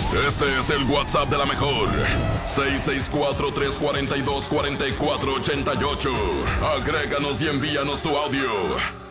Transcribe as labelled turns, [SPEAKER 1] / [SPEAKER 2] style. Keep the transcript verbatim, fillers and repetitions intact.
[SPEAKER 1] Este es el WhatsApp de la mejor. seis seis cuatro, tres cuatro dos, cuatro cuatro ocho ocho. Agréganos y envíanos tu audio.